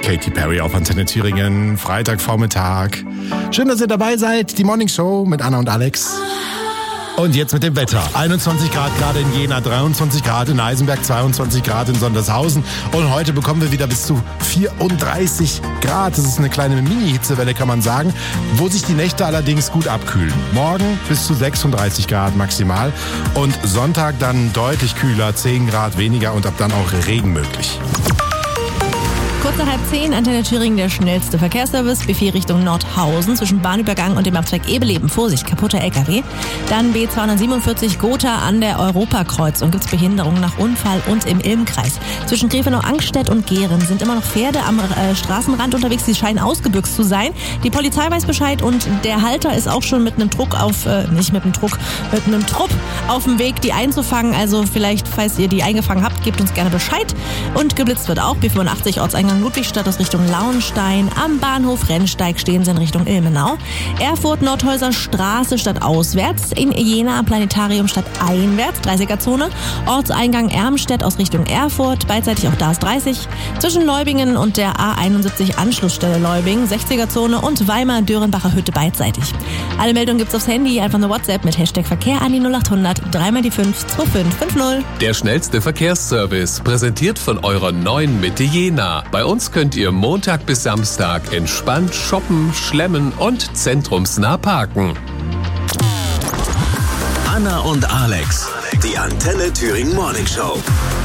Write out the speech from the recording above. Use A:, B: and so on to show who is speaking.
A: Katy Perry auf Antenne Thüringen, Freitagvormittag. Schön, dass ihr dabei seid. Die Morning Show mit Anna und Alex. Und jetzt mit dem Wetter. 21 Grad gerade in Jena, 23 Grad in Eisenberg, 22 Grad in Sondershausen. Und heute bekommen wir wieder bis zu 34 Grad. Das ist eine kleine Mini-Hitzewelle, kann man sagen, wo sich die Nächte allerdings gut abkühlen. Morgen bis zu 36 Grad maximal. Und Sonntag dann deutlich kühler, 10 Grad weniger und ab dann auch Regen möglich.
B: Kurz nach 9:30, Antenne Thüringen, der schnellste Verkehrsservice. B4 Richtung Nordhausen zwischen Bahnübergang und dem Abzweig Ebeleben. Vorsicht, kaputter LKW. Dann B247 Gotha an der Europakreuzung. Gibt's Behinderungen nach Unfall und im Ilmkreis. Zwischen Grefenau-Angstedt und Gehren sind immer noch Pferde am Straßenrand unterwegs. Sie scheinen ausgebüxt zu sein. Die Polizei weiß Bescheid und der Halter ist auch schon mit einem Trupp auf dem Weg, die einzufangen. Also vielleicht, falls ihr die eingefangen habt, gebt uns gerne Bescheid. Und geblitzt wird auch. B85 Ortseingang Ludwigstadt aus Richtung Lauenstein. Am Bahnhof Rennsteig stehen sie in Richtung Ilmenau. Erfurt Nordhäuser Straße statt auswärts. In Jena Planetarium statt einwärts. 30er-Zone. Ortseingang Ermstedt aus Richtung Erfurt. Beidseitig auch da ist 30. Zwischen Leubingen und der A71 Anschlussstelle Leubing. 60er-Zone und Weimar-Dörenbacher Hütte beidseitig. Alle Meldungen gibt's aufs Handy. Einfach eine WhatsApp mit Hashtag Verkehr an die 0800 3 die 5 2550.
C: Der schnellste Verkehrsservice, präsentiert von eurer neuen Mitte Jena. Bei uns könnt ihr Montag bis Samstag entspannt shoppen, schlemmen und zentrumsnah parken.
D: Anna und Alex, die Antenne Thüringen Morning Show.